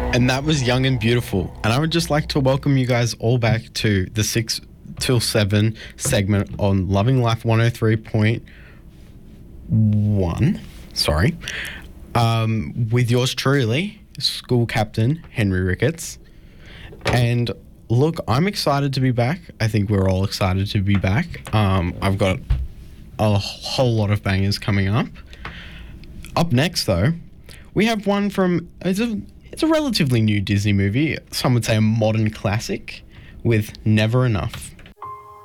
And that was Young and Beautiful. And I would just like to welcome you guys all back to the 6 till 7 segment on Loving Life 103.1. Sorry. With yours truly, school captain Henry Ricketts. And look, I'm excited to be back. I think we're all excited to be back. I've got a whole lot of bangers coming up. Up next, though, we have one from... It's a relatively new Disney movie. Some would say a modern classic with Never Enough.